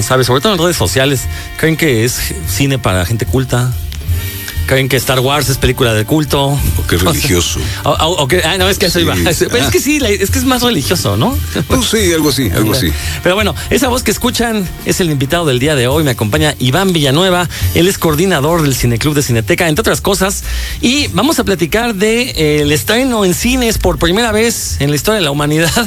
no sabe, sobre todo en redes sociales, creen que es cine para gente culta. Creen que Star Wars es película de culto. O que es religioso. No, es que eso iba. Es que sí, es que es más religioso, ¿no? Pues sí, algo así. Pero bueno, esa voz que escuchan es el invitado del día de hoy. Me acompaña Iván Villanueva. Él es coordinador del Cineclub de Cineteca, entre otras cosas. Y vamos a platicar de el estreno en cines por primera vez en la historia de la humanidad